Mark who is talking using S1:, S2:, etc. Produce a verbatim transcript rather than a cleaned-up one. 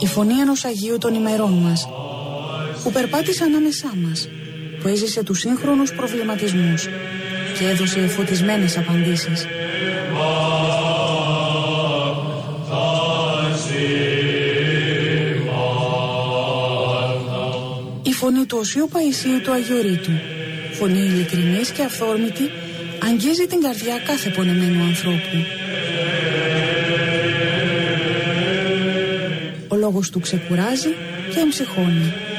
S1: Η φωνή ενός Αγίου των ημερών μας, που περπάτησε ανάμεσά μας, που έζησε τους σύγχρονους προβληματισμούς και έδωσε φωτισμένες απαντήσεις. Η φωνή του Οσίου Παϊσίου του Αγιορείτου, φωνή ειλικρινής και αυθόρμητη, αγγίζει την καρδιά κάθε πονεμένου ανθρώπου. Ο λόγος του ξεκουράζει και εμψυχώνει.